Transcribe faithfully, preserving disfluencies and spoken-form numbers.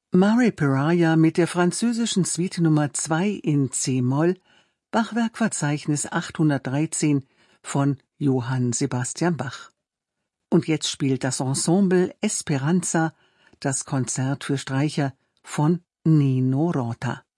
Mare Pariah mit der französischen Suite Nummer zwei in C-Moll, Bachwerkverzeichnis achthundertdreizehn von Johann Sebastian Bach. Und jetzt spielt das Ensemble Esperanza das Konzert für Streicher von Nino Rota.